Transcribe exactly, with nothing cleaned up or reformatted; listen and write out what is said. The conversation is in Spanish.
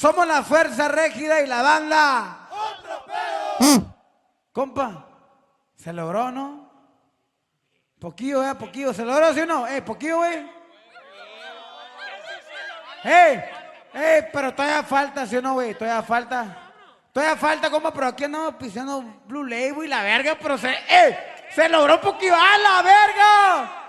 Somos la fuerza rígida y la banda. ¡Otro pedo! Compa, ¿se logró, no? Poquillo, eh, poquillo. ¿Se logró, sí o no? Eh, poquillo, güey. Eh, eh, pero todavía falta, ¿sí o no, güey? Todavía falta. Todavía falta, compa, pero aquí andamos pisando Blue Label y la verga, pero se, eh, se logró poquillo. ¡A la verga!